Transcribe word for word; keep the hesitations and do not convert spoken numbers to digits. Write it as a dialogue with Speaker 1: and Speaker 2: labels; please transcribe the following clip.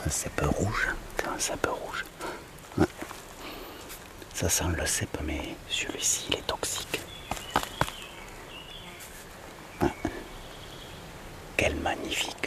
Speaker 1: un cèpe rouge. C'est un cèpe rouge. Ouais. Ça sent le cèpe, mais celui-ci, il est toxique. Ouais. Quel magnifique